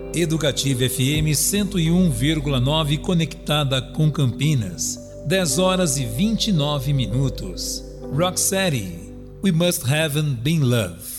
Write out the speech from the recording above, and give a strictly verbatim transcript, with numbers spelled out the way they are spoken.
Educativa F M cento e um vírgula nove conectada com Campinas. dez horas e vinte e nove minutos. Rocksteady, We Must Haven't Been Love.